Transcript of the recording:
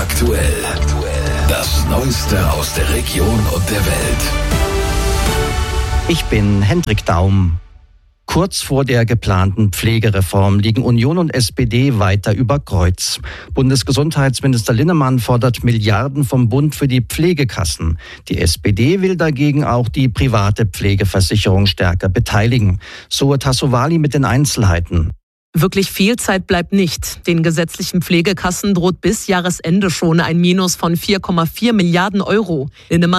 aktuell. Das Neueste aus der Region und der Welt. Ich bin Hendrik Daum. Kurz vor der geplanten Pflegereform liegen Union und SPD weiter über Kreuz. Bundesgesundheitsminister Linnemann fordert Milliarden vom Bund für die Pflegekassen. Die SPD will dagegen auch die private Pflegeversicherung stärker beteiligen. Zoe Tassovali mit den Einzelheiten. Wirklich viel Zeit bleibt nicht. Den gesetzlichen Pflegekassen droht bis Jahresende schon ein Minus von 4,4 Milliarden Euro. Linnemann